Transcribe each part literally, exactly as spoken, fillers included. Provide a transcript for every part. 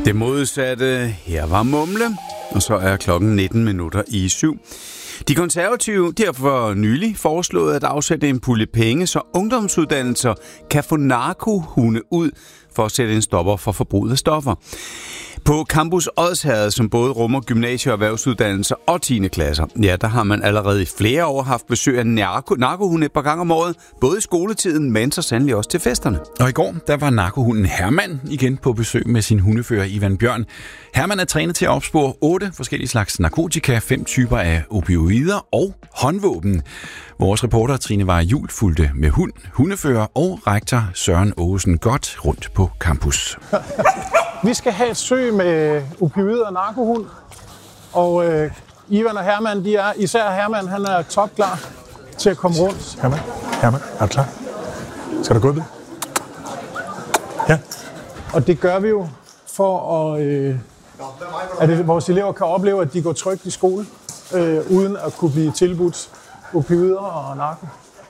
Det modsatte, her var Mumle, og så er klokken nitten minutter i syv. De konservative de har for nylig foreslået at afsætte en pulje penge, så ungdomsuddannelser kan få narkohunde ud for at sætte en stopper for forbruget af stoffer. På Campus Odsherred, som både rummer gymnasie- og erhvervsuddannelser og tiende klasser, ja, der har man allerede i flere år haft besøg af narko- narkohunde et par gange om året, både i skoletiden, men så sandelig også til festerne. Og i går, der var narkohunden Herman igen på besøg med sin hundefører Ivan Bjørn. Herman er trænet til at opspore otte forskellige slags narkotika, fem typer af opioider og håndvåben. Vores reporter Trine Vare Juhl fulgte med hund, hundefører og rektor Søren Aagesen godt rundt på campus. Vi skal have et søg med opioider og narkohund, og øh, Ivan og Herman, de er, især Herman, han er topklar til at komme rundt. Herman, Herman, er du klar? Skal du gå ud? Ja. Og det gør vi jo for at, øh, at det, vores elever kan opleve, at de går trygt i skole, øh, uden at kunne blive tilbudt opioider og narko.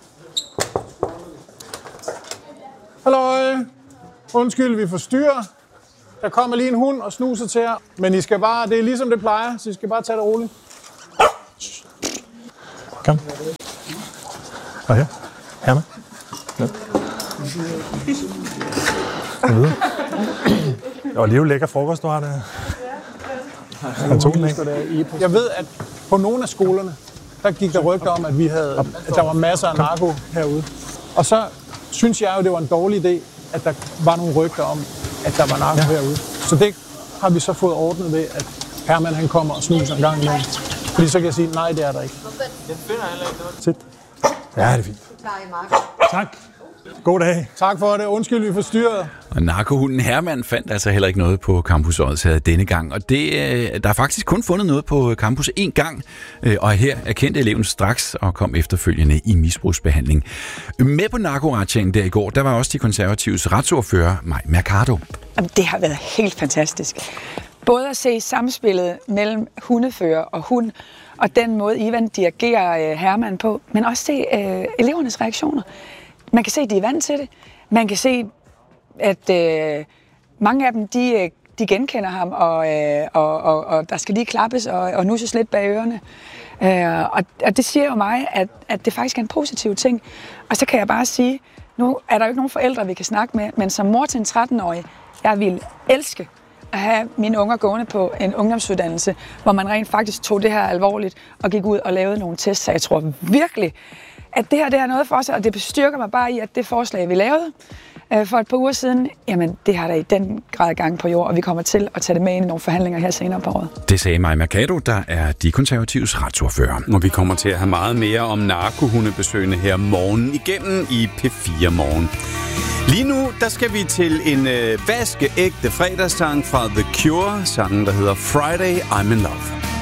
Hallo, undskyld, vi forstyrrer. Der kommer lige en hund og snuser til jer, men I skal bare, det er ligesom det plejer, så I skal bare tage det roligt. Kom. Og her. Herman. Ja. Det var lige en lækker frokost, du har der. Han tog den, ikke? Jeg ved, at på nogle af skolerne, der gik der rygter om, at vi havde, at der var masser af narko herude. Og så synes jeg jo, det var en dårlig idé, at der var nogle rygter om, at der var narko ja. herude. Så det har vi så fået ordnet ved, at Herman han kommer og snuser en gang imellem. Fordi så kan jeg sige, nej, det er der ikke. Jeg finder heller ikke noget. Sæt. Ja, det er fint. Tak. God dag. Tak for det. Undskyld, vi forstyrrede. Og narkohunden Herman fandt altså heller ikke noget på Campus Odsherred denne gang. Og det, der er faktisk kun fundet noget på campus én gang, og her erkendte eleven straks og kom efterfølgende i misbrugsbehandling. Med på narkoratien der i går, der var også de konservatives retsordfører, Mai Mercado. Det har været helt fantastisk. Både at se samspillet mellem hundefører og hund, og den måde Ivan dirigerer Herman på, men også se øh, elevernes reaktioner. Man kan se, at de er vant til det. Man kan se, at øh, mange af dem, de, de genkender ham, og, øh, og, og, og der skal lige klappes og, og nusses lidt bag ørerne. Øh, og, og det siger jo mig, at, at det faktisk er en positiv ting. Og så kan jeg bare sige, nu er der jo ikke nogen forældre, vi kan snakke med, men som mor til en tretten-årig, jeg vil elske at have mine unger gående på en ungdomsuddannelse, hvor man rent faktisk tog det her alvorligt og gik ud og lavede nogle tests. Så jeg tror virkelig, at det her det er noget for os, og det bestyrker mig bare i, at det forslag, vi lavede øh, for et par uger siden, jamen det har der i den grad gang på jord, og vi kommer til at tage det med ind i nogle forhandlinger her senere på året. Det sagde Mai Mercado, der er de konservatives retsordfører. Og vi kommer til at have meget mere om narkohundebesøgende her morgen igennem i P fire Morgen. Lige nu, der skal vi til en øh, vaskeægte fredagssang fra The Cure, sangen der hedder Friday I'm in Love.